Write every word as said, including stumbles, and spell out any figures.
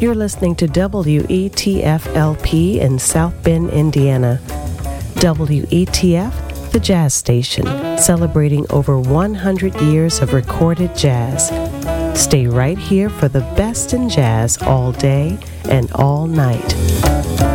You're listening to W E T F L P in South Bend, Indiana. W E T F, the jazz station, celebrating over one hundred years of recorded jazz. Stay right here for the best in jazz all day and all night.